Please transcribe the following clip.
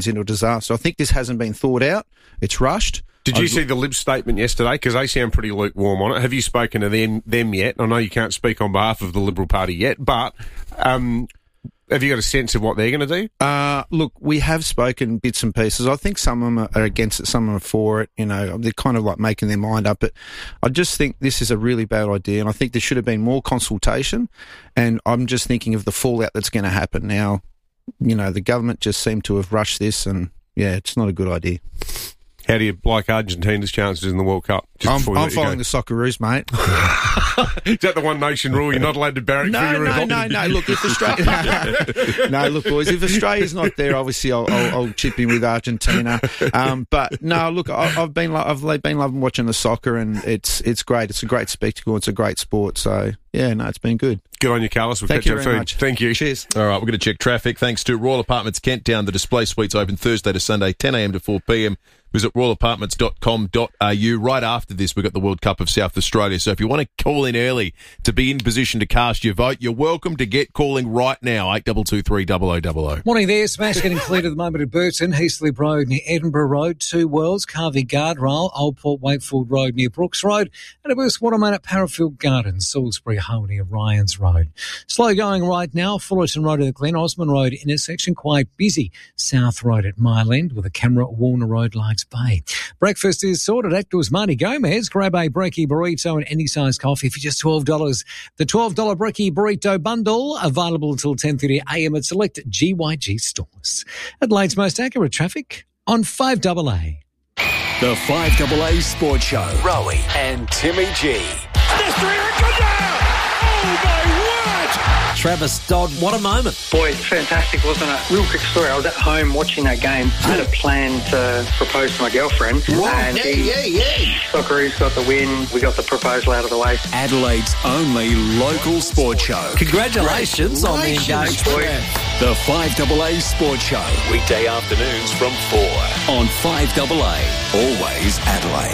into a disaster. I think this hasn't been thought out. It's rushed. Did you see the Libs statement yesterday? Because they sound pretty lukewarm on it. Have you spoken to them yet? I know you can't speak on behalf of the Liberal Party yet, but have you got a sense of what they're going to do? Look, we have spoken bits and pieces. I think some of them are against it, some of them are for it. You know, they're kind of like making their mind up. But I just think this is a really bad idea, and I think there should have been more consultation. And I'm just thinking of the fallout that's going to happen now. You know, the government just seemed to have rushed this, and yeah, it's not a good idea. How do you like Argentina's chances in the World Cup? I'm following the Socceroos, mate. Is that the one nation rule? You're not allowed to barrack for your own? No. Look, if Australia, no, look, boys. If Australia's not there, obviously I'll chip in with Argentina. But no, look, I've been loving watching the soccer, and it's great. It's a great spectacle. It's a great sport. So yeah, no, it's been good. Good on you, Carlos. We'll catch you very much. Thank you. Cheers. All right, we're going to check traffic. Thanks to Royal Apartments Kent Down. The display suites open Thursday to Sunday, 10 a.m. to 4 p.m. Visit royalapartments.com.au. Right after this, we've got the World Cup of South Australia. So if you want to call in early to be in position to cast your vote, you're welcome to get calling right now, 8223 0000. Morning there. Smash getting cleared at the moment at Burton, Heathslip Road near Edinburgh Road, Two Worlds, Carvey Guardrail, Old Port Wakefield Road near Brooks Road, and a burst Waterman at Parafield Gardens, Salisbury Home near Ryans Road. Slow going right now, Fullerton Road at the Glen Osmond Road intersection, quite busy. South Road at Mile End with a camera at Warner Road, Larks Bay. Breakfast is sorted. Actors Marty Gomez. Grab a brekkie burrito and any size coffee for just $12. The $12 brekkie burrito bundle available until 10:30 a.m. at select GYG stores. Adelaide's most accurate traffic on 5AA. The 5AA Sports Show. Rowie and Timmy G. Travis Dodd, what a moment. Boy, it's fantastic, wasn't it? Real quick story, I was at home watching that game. I had a plan to propose to my girlfriend. Wow. And Socceroos got the win. We got the proposal out of the way. Adelaide's only local sports show. Congratulations on the engagement. The 5AA Sports Show. Weekday afternoons from 4 on 5AA. Always Adelaide.